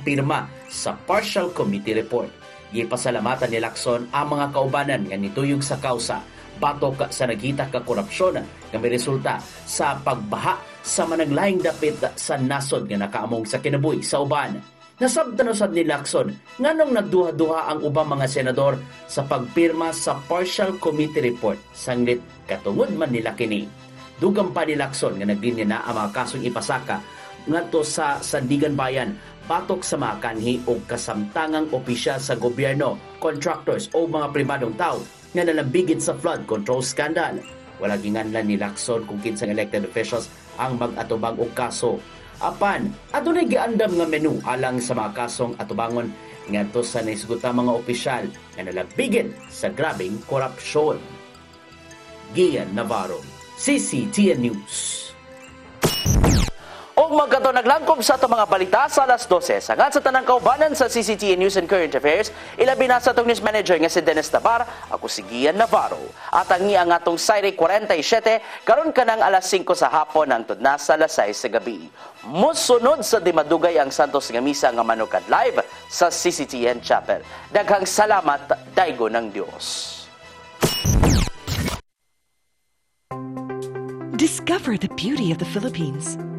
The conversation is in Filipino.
pagpirma sa partial committee report. Gipasalamatan ni Lacson ang mga kaubanan nga nituyog sa kausa batok sa naghita ka korupsyon nga may resulta sa pagbaha sa managlaing dapit sa nasod nga nakaamong sa kinabuhi sa uban. Nasabtan usab ni Lacson nganong nagduha-duha ang ubang mga senador sa pagpirma sa partial committee report sanglit katungod man nila kini. Dugang pa ni Lacson nga naglinya na ang mga kasong ipasaka ngadto sa Sandigan Bayan batok sa mga kanhi o kasamtangang opisyal sa gobyerno, contractors o mga pribadong tao nga nalambigit sa flood control scandal. Wala ginganlan ni Lacson kung kinsang elected officials ang mag-atubang og kaso. Apan, adunay giandam nga menu alang sa mga kasong atubangon ngadto sa naisguta mga opisyal nga nalambigit sa grabing korupsyon. Gian Navarro, CCTN News. O magkato naglangkob sa ato mga balita sa alas 12. Sagad sa tanang kaubanan sa CCTN News and Current Affairs, ilabi na sa atong news manager nga si Dennis Tabar, ako si Gian Navarro. At ang nga atong Saire 47, karon kanang alas 5 sa hapon ang tudna sa alas 6 sa gabi. Musunod sa dimadugay ang Santos nga misa nga manukad live sa CCTN Chapel. Daghang salamat, daygo ng Dios. Discover the beauty of the Philippines.